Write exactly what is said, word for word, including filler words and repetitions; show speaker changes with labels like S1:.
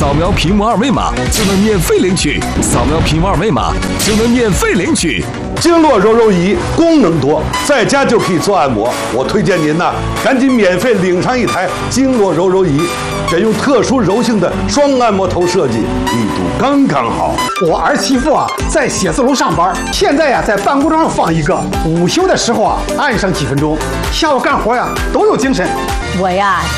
S1: 扫描屏幕二维码就能免费领取，扫描屏幕二维码就能免费领取。
S2: 经络柔柔仪功能多，在家就可以做按摩。我推荐您呐，赶紧免费领上一台经络柔柔仪，选用特殊柔性的双按摩头设计，力度刚刚好。
S3: 我儿媳妇啊，在写字楼上班，现在呀、啊、在办公桌上放一个，午休的时候啊按上几分钟，下午干活呀、啊、都有精神。
S4: 我呀